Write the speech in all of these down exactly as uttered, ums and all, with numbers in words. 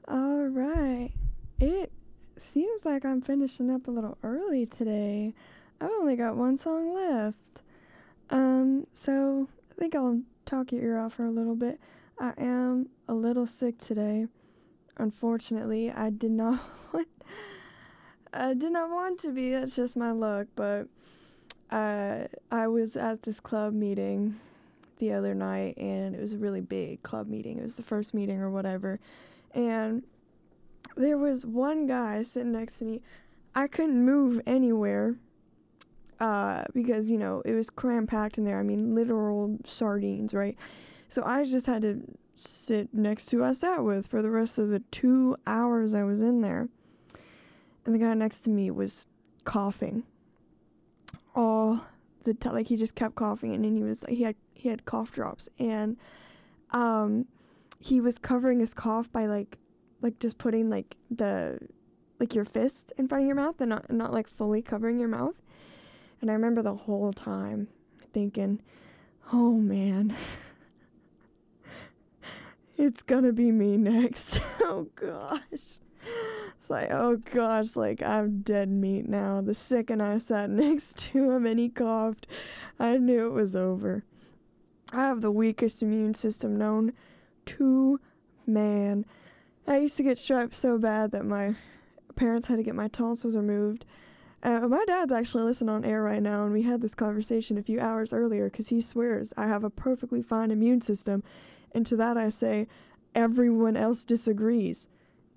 All right. It seems like I'm finishing up a little early today. I've only got one song left. Um, so I think I'll talk your ear out for a little bit. I am a little sick today. Unfortunately, I did not want I did not want to be. That's just my luck, but uh, I was at this club meeting the other night, and it was a really big club meeting. It was the first meeting or whatever. And there was one guy sitting next to me. I couldn't move anywhere uh, because, you know, it was cram-packed in there. I mean, literal sardines, right? So I just had to sit next to who I sat with for the rest of the two hours I was in there. And the guy next to me was coughing all the time. Like, he just kept coughing, and then he was he had he had cough drops, and um he was covering his cough by like like just putting like the like your fist in front of your mouth and not not like fully covering your mouth. And I remember the whole time thinking, oh man, it's gonna be me next. Oh gosh. It's like, oh gosh, like I'm dead meat now. The second I sat next to him and he coughed, I knew it was over. I have the weakest immune system known to man. I used to get strep so bad that my parents had to get my tonsils removed. Uh, my dad's actually listening on air right now, and we had this conversation a few hours earlier because he swears I have a perfectly fine immune system. And to that I say, everyone else disagrees.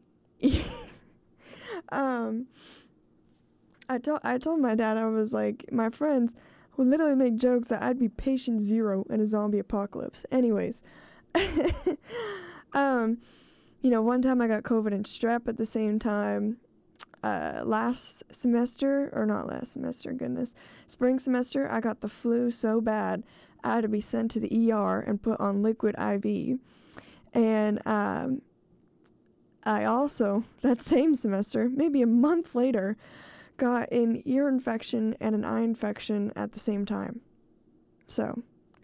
um, I told I told my dad, I was like, my friends would literally make jokes that I'd be patient zero in a zombie apocalypse. Anyways, um, you know, one time I got COVID and strep at the same time. Uh, last semester, or not last semester, goodness, spring semester, I got the flu so bad I had to be sent to the E R and put on liquid I V. And um, I also, that same semester, maybe a month later, got an ear infection and an eye infection at the same time. So,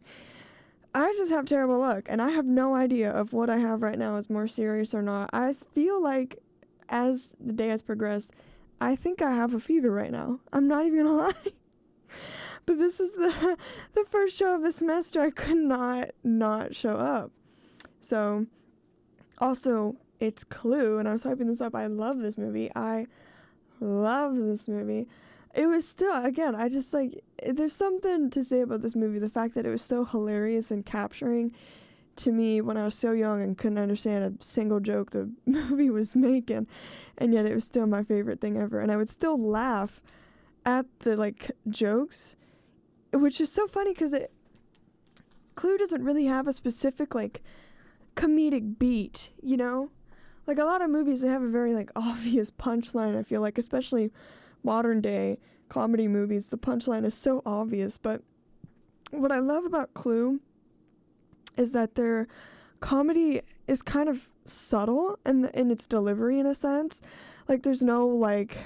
I just have terrible luck, and I have no idea of what I have right now is more serious or not. I feel like as the day has progressed, I think I have a fever right now. I'm not even gonna lie. But this is the the first show of the semester I could not not show up. So, also, it's Clue, and I was hyping this up. I love this movie. I love this movie. It was still, again, I just, like, there's something to say about this movie. The fact that it was so hilarious and capturing to me when I was so young and couldn't understand a single joke the movie was making, and yet it was still my favorite thing ever. And I would still laugh at the, like, jokes, which is so funny because it Clue doesn't really have a specific, like, comedic beat, you know? Like, a lot of movies, they have a very, like, obvious punchline, I feel like, especially modern day comedy movies. The punchline is so obvious, but what I love about Clue is that their comedy is kind of subtle in, the, in its delivery, in a sense. Like, there's no, like,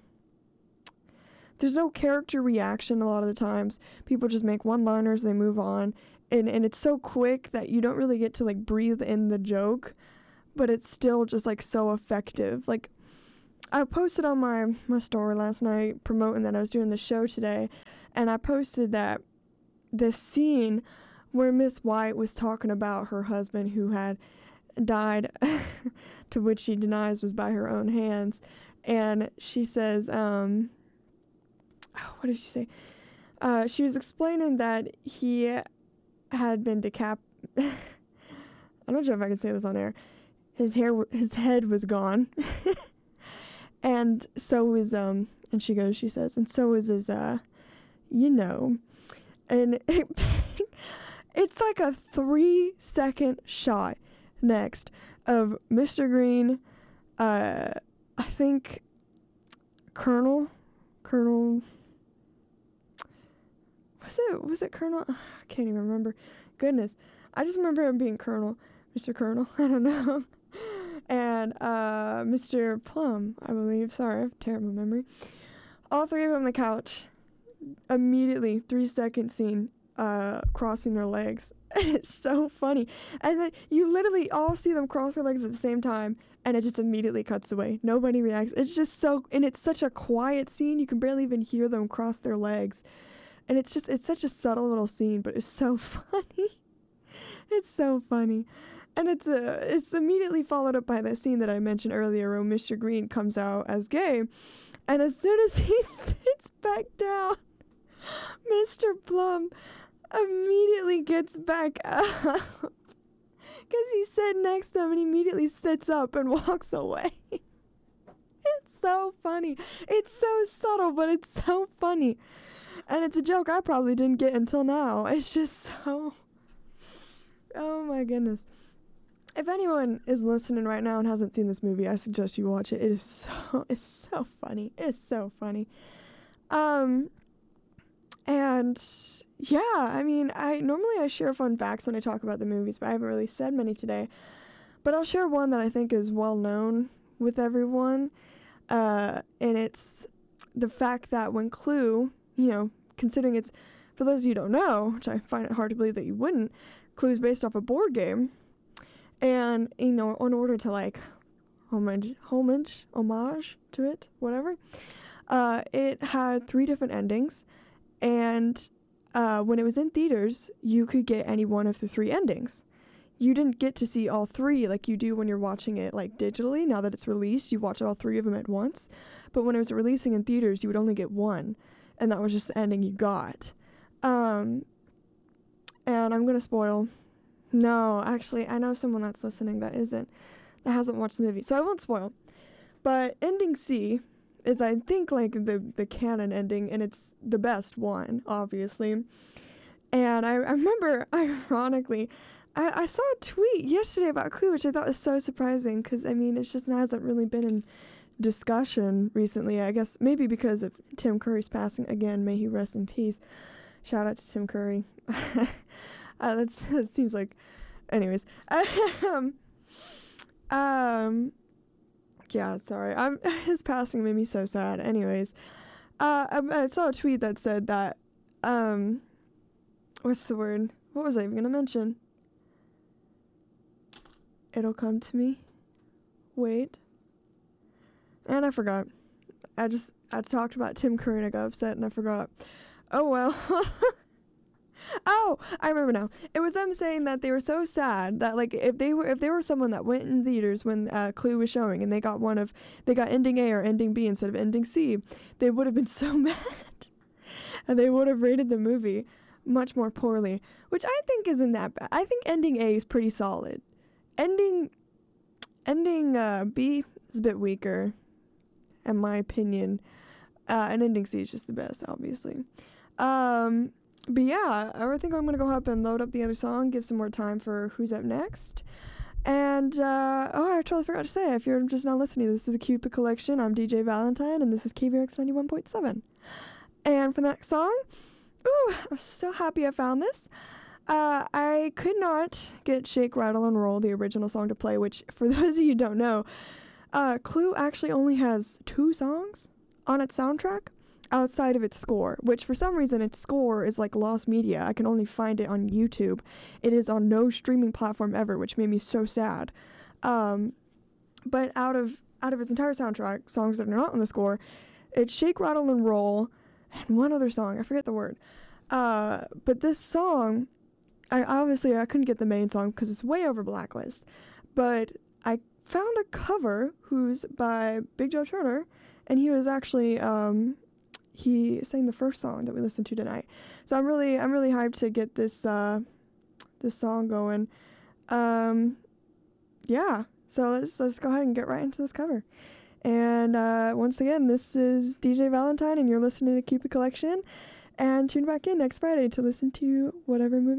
there's no character reaction a lot of the times. People just make one-liners, they move on, and, and it's so quick that you don't really get to, like, breathe in the joke, but it's still just, like, so effective. Like, I posted on my, my story last night promoting that I was doing the show today, and I posted that this scene where Miss White was talking about her husband who had died, to which she denies was by her own hands, and she says, um, oh, what did she say? Uh, she was explaining that he had been decap... I'm not sure if I can say this on air. His hair, his head was gone. And so was, um, and she goes, she says, and so was his, uh, you know, and it, it's like a three second shot next of Mister Green, uh, I think Colonel, Colonel, was it, was it Colonel? I can't even remember. Goodness. I just remember him being Colonel, Mister Colonel, I don't know. And uh, Mister Plum, I believe. Sorry, I have terrible memory. All three of them on the couch. Immediately, three second scene, uh, crossing their legs. And it's so funny. And then you literally all see them cross their legs at the same time, and it just immediately cuts away. Nobody reacts. It's just so, and it's such a quiet scene. You can barely even hear them cross their legs. And it's just, it's such a subtle little scene, but it's so funny. It's so funny. And it's uh, it's immediately followed up by that scene that I mentioned earlier where Mister Green comes out as gay. And as soon as he sits back down, Mister Plum immediately gets back up. Because he sat next to him and he immediately sits up and walks away. It's so funny. It's so subtle, but it's so funny. And it's a joke I probably didn't get until now. It's just so... Oh my goodness. If anyone is listening right now and hasn't seen this movie, I suggest you watch it. It is so... It's so funny. It's so funny. Um... And yeah, I mean, I normally I share fun facts when I talk about the movies, but I haven't really said many today. But I'll share one that I think is well known with everyone. Uh, and it's the fact that when Clue, you know, considering it's, for those of you who don't know, which I find it hard to believe that you wouldn't, Clue is based off a board game. And, you know, in order to like homage, homage, homage to it, whatever, uh, it had three different endings. And uh, when it was in theaters, you could get any one of the three endings. You didn't get to see all three like you do when you're watching it like digitally. Now that it's released, you watch all three of them at once. But when it was releasing in theaters, you would only get one. And that was just the ending you got. Um, and I'm going to spoil. No, actually, I know someone that's listening that isn't, that hasn't watched the movie. So I won't spoil. But ending C is, I think, like the, the canon ending, and it's the best one, obviously. And I, I remember, ironically, I, I saw a tweet yesterday about Clue, which I thought was so surprising, because, I mean, it's just hasn't really been in discussion recently. I guess maybe because of Tim Curry's passing. Again, may he rest in peace. Shout out to Tim Curry. uh, that's that seems like... Anyways. um... um Yeah, sorry. I'm his passing made me so sad. Anyways, uh, I, I saw a tweet that said that, um, what's the word? What was I even gonna mention? It'll come to me. Wait. And I forgot. I just, I talked about Tim Curry and I got upset and I forgot. Oh well. Oh, I remember now. It was them saying that they were so sad that like if they were if they were someone that went in theaters when uh, Clue was showing and they got one of they got ending A or ending B instead of ending C, they would have been so mad, and they would have rated the movie much more poorly, which I think isn't that bad. I think ending A is pretty solid. Ending ending uh, B is a bit weaker, in my opinion, uh, and ending C is just the best, obviously. Um. But yeah, I think I'm going to go up and load up the other song, give some more time for who's up next. And, uh, oh, I totally forgot to say, if you're just now listening, this is the Cupid Collection. I'm D J Valentine, and this is K V R X ninety-one point seven. And for the next song, ooh, I'm so happy I found this. Uh, I could not get Shake, Rattle, and Roll, the original song, to play, which, for those of you who don't know, uh, Clue actually only has two songs on its soundtrack outside of its score, which for some reason its score is like lost media. I can only find it on YouTube. It is on no streaming platform ever, which made me so sad. Um, but out of out of its entire soundtrack, songs that are not on the score, it's Shake, Rattle, and Roll, and one other song. I forget the word. Uh, but this song, I obviously I couldn't get the main song because it's way over Blacklist. But I found a cover who's by Big Joe Turner, and he was actually um, he sang the first song that we listened to tonight. So I'm really I'm really hyped to get this uh, this song going. Um, yeah. So let's let's go ahead and get right into this cover. And uh, once again, this is D J Valentine, and you're listening to Cupid Collection. And tune back in next Friday to listen to whatever movie